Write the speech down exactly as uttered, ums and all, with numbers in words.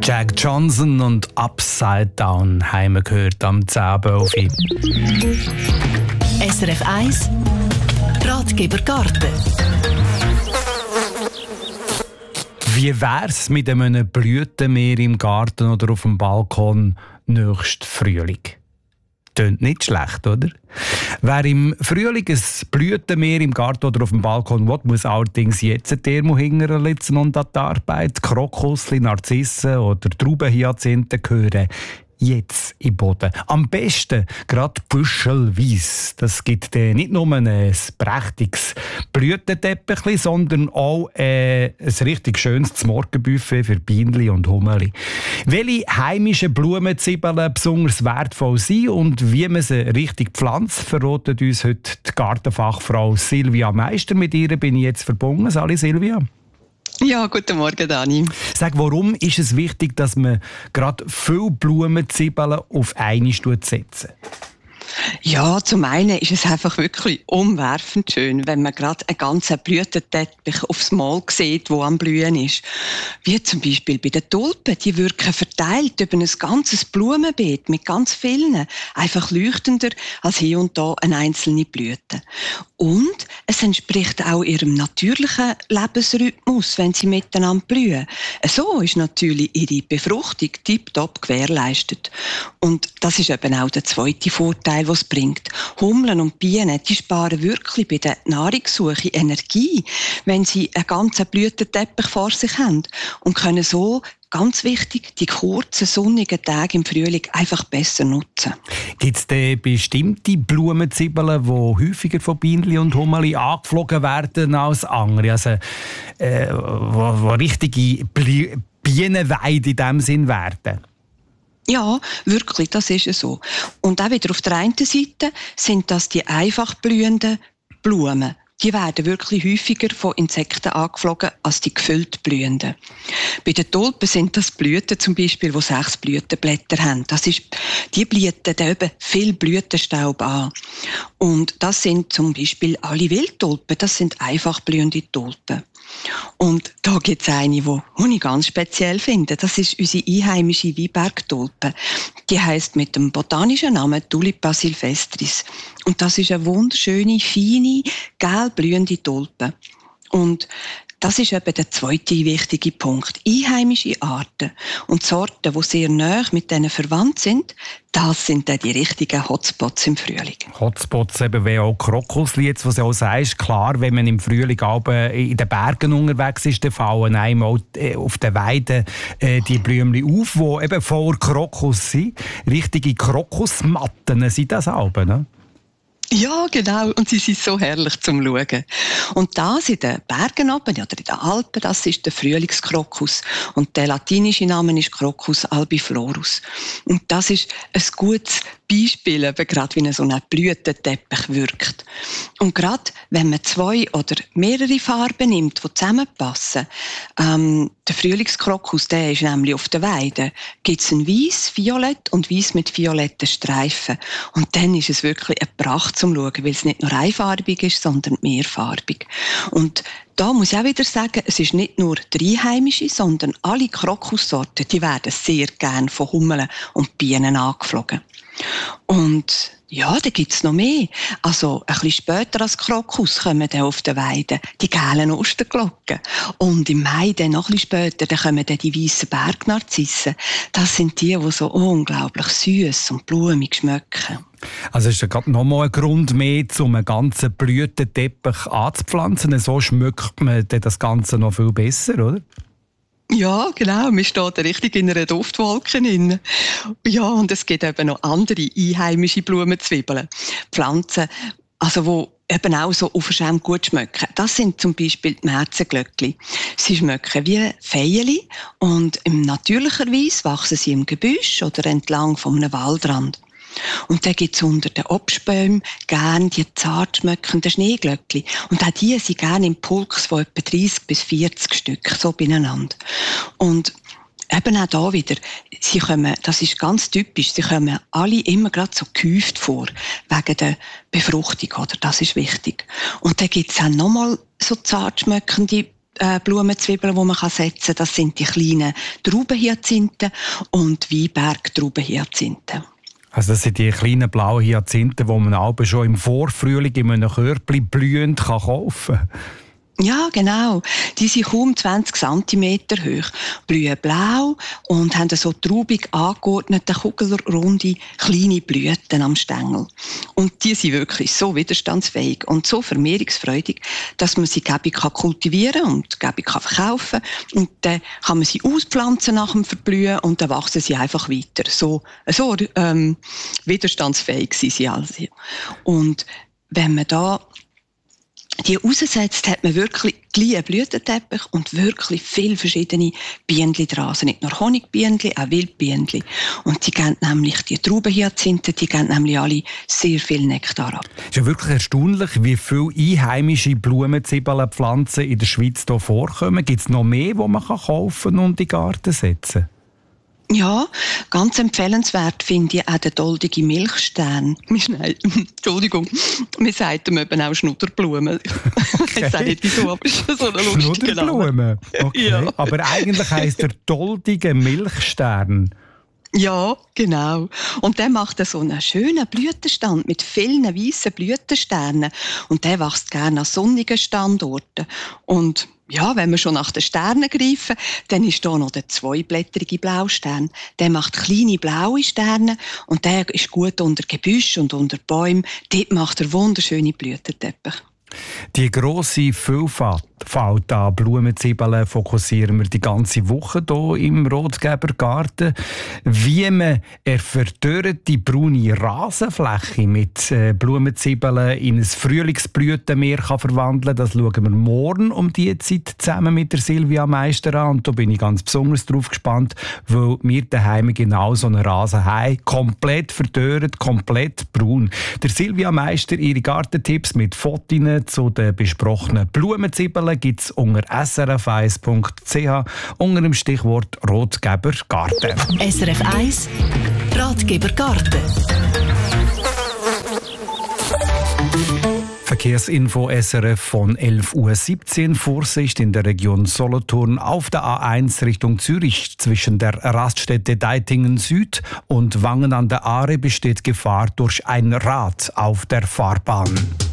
Jack Johnson und Upside Down haben wir gehört am zehn Uhr elf. S R F eins Ratgeber Garten. Wie wär's mit einem Blütenmeer im Garten oder auf dem Balkon nächsten Frühling? Tönt nicht schlecht, oder? Wer im Frühling ein Blütenmeer im Garten oder auf dem Balkon will, muss allerdings jetzt ein Thermo hinterlitzen und an die Arbeit. Krokusli, Narzissen oder Traubenhyazinthen gehören jetzt im Boden. Am besten gerade büschelweise. Das gibt äh, nicht nur ein prächtiges Blütenteppich, sondern auch äh, ein richtig schönes Morgenbuffet für Bienenli und Hummeli. Welche heimischen Blumenzwiebeln besonders wertvoll sind und wie man sie richtig pflanzt, verratet uns heute die Gartenfachfrau Silvia Meister. Mit ihr bin ich jetzt verbunden. Sali Silvia. Ja, guten Morgen, Dani. Sag, warum ist es wichtig, dass man gerade viele Blumenzwiebeln auf eine setzen? Ja, zum einen ist es einfach wirklich umwerfend schön, wenn man gerade einen ganzen Blütenteppich aufs Mal sieht, der am Blühen ist. Wie zum Beispiel bei den Tulpen. Die wirken verteilt über ein ganzes Blumenbeet mit ganz vielen, einfach leuchtender als hier und da eine einzelne Blüte. Und es entspricht auch ihrem natürlichen Lebensrhythmus, wenn sie miteinander blühen. So ist natürlich ihre Befruchtung tiptop gewährleistet. Und das ist eben auch der zweite Vorteil, was es bringt. Hummeln und Bienen, die sparen wirklich bei der Nahrungssuche Energie, wenn sie einen ganzen Blütenteppich vor sich haben und können so, ganz wichtig, die kurzen, sonnigen Tage im Frühling einfach besser nutzen. Gibt es denn bestimmte Blumenzwiebeln, die häufiger von Bienenli und Hummeli angeflogen werden als andere? Also, äh, wo, wo richtige Bienenweide in diesem Sinn werden? Ja, wirklich, das ist so. Und auch wieder auf der einen Seite sind das die einfach blühenden Blumen. Die werden wirklich häufiger von Insekten angeflogen als die gefüllt blühenden. Bei den Tulpen sind das Blüten zum Beispiel, die sechs Blütenblätter haben. Das ist, die blüten eben viel Blütenstaub an. Und das sind zum Beispiel alle Wildtulpen, das sind einfach blühende Tulpen. Und da gibt es eine, die ich ganz speziell finde. Das ist unsere einheimische Weinbergtulpe. Die heisst mit dem botanischen Namen Tulipa silvestris. Und das ist eine wunderschöne, feine, gelb blühende Tulpe. Und das ist eben der zweite wichtige Punkt. Einheimische Arten und Sorten, die sehr nahe mit denen verwandt sind, das sind dann die richtigen Hotspots im Frühling. Hotspots eben wie auch Krokusli, jetzt, was du auch sagst, klar, wenn man im Frühling in den Bergen unterwegs ist, dann fallen einem auch auf den Weiden die Blümchen auf, die eben voller Krokus sind. Richtige Krokusmatten sind das auch, ne? Ja, genau. Und sie sind so herrlich zum Schauen. Und das in den Bergen oben, oder in den Alpen, das ist der Frühlingskrokus. Und der latinische Name ist Crocus albiflorus. Und das ist ein gutes Beispiel, eben gerade wie so ein Blütenteppich wirkt. Und gerade wenn man zwei oder mehrere Farben nimmt, die zusammenpassen, ähm, der Frühlingskrokus, der ist nämlich auf der Weide, gibt es ein Weiss, Violett und Weiss mit violetten Streifen. Und dann ist es wirklich eine Pracht zum Schauen, weil es nicht nur einfarbig ist, sondern mehrfarbig. Und da muss ich auch wieder sagen, es ist nicht nur die einheimische, sondern alle Krokussorten, die werden sehr gern von Hummeln und Bienen angeflogen. Und ja, da gibt's noch mehr. Also, ein bisschen später als Krokus kommen dann auf der Weide die gelben Osterglocken. Und im Mai dann noch ein bisschen später, dann kommen dann die weißen Bergnarzissen. Das sind die, die so unglaublich süß und blumig schmecken. Also ist ja gerade noch mal ein Grund mehr, um einen ganzen Blütenteppich anzupflanzen. So schmeckt man das Ganze noch viel besser, oder? Ja, genau. Man steht richtig in einer Duftwolke drin. Ja, und es gibt eben noch andere einheimische Blumenzwiebeln. Pflanzen, also wo eben auch so unverschämt gut schmecken. Das sind zum Beispiel die Märzenglöckli. Sie schmecken wie Veilchen und natürlicherweise wachsen sie im Gebüsch oder entlang von einem Waldrand. Und dann gibt es unter den Obstbäumen gerne die zart schmeckenden Schneeglöckli. Und auch die sind gerne im Pulks von etwa dreissig bis vierzig Stück, so beieinander. Und eben auch da wieder, sie kommen, das ist ganz typisch, sie kommen alle immer gerade so gehäuft vor, wegen der Befruchtung, oder? Das ist wichtig. Und dann gibt es auch nochmal so zart schmeckende äh, Blumenzwiebeln, die man setzen kann. Das sind die kleinen Traubenhyazinthen und Weinberg-Traubenhyazinthen. Also das sind die kleinen blauen Hyazinthen, die man aber schon im Vorfrühling in einem Körbchen blühend kaufen kann. Ja, genau. Die sind kaum zwanzig Zentimeter hoch, blühen blau und haben so traubig angeordnete, kugelrunde, kleine Blüten am Stängel. Und die sind wirklich so widerstandsfähig und so vermehrungsfreudig, dass man sie gäbig kultivieren kann und gäbig verkaufen kann. Und dann kann man sie auspflanzen nach dem Verblühen und dann wachsen sie einfach weiter. So, so ähm, widerstandsfähig sind sie also. Und wenn man da die raussetzt, hat man wirklich gleich einen Blütenteppich und wirklich viele verschiedene Bienen dran. Also nicht nur Honigbienen, auch Wildbienen. Und die geben nämlich, die Traubenhyazinthen, die geben nämlich alle sehr viel Nektar ab. Es ist ja wirklich erstaunlich, wie viele einheimische Blumenzwiebelpflanzen in der Schweiz hier vorkommen. Gibt es noch mehr, die man kaufen und in den Garten setzen kann? Ja, ganz empfehlenswert finde ich auch den doldigen Milchstern. Entschuldigung, wir sagen eben auch Schnudderblumen. Okay. Ich weiß nicht wieso, aber es ist so eine lustige Name. Schnudderblumen? Okay. Ja. Aber eigentlich heisst der doldige Milchstern. Ja, genau. Und der macht so einen schönen Blütenstand mit vielen weißen Blütensternen. Und der wächst gerne an sonnigen Standorten. Und ja, wenn wir schon nach den Sternen greifen, dann ist da noch der zweiblättrige Blaustern. Der macht kleine blaue Sterne und der ist gut unter Gebüsch und unter Bäumen. Dort macht er wunderschöne Blütenteppich. Die grosse Vielfalt an Blumenzwiebeln fokussieren wir die ganze Woche hier im Rotgebergarten. Wie man eine verdörrte braune Rasenfläche mit Blumenzwiebeln in ein Frühlingsblütenmeer kann verwandeln kann, das schauen wir morgen um diese Zeit zusammen mit der Silvia Meister an. Und da bin ich ganz besonders drauf gespannt, weil wir daheim genau so einen Rasen haben. Komplett verdörrt, komplett braun. Der Silvia Meister, ihre Gartentipps mit Fotos zu den besprochenen Blumenzwiebeln gibt es unter s r f eins punkt c h unter dem Stichwort Rotgebergarten. S R F eins Ratgebergarten. Verkehrsinfo S R F von elf Uhr siebzehn. Vorsicht in der Region Solothurn auf der A eins Richtung Zürich. Zwischen der Raststätte Deitingen Süd und Wangen an der Aare besteht Gefahr durch ein Rad auf der Fahrbahn.